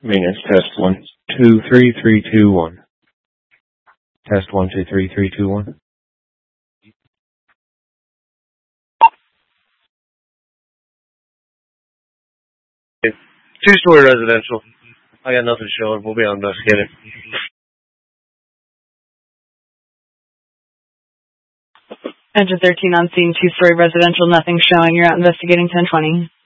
Maintenance test 1 2 3 3 2 1. Test 1 2 3 3 2 1. Two-story residential. I got nothing showing. We'll be on investigating. Engine 13 on scene, two-story residential, nothing showing. You're out investigating 1020.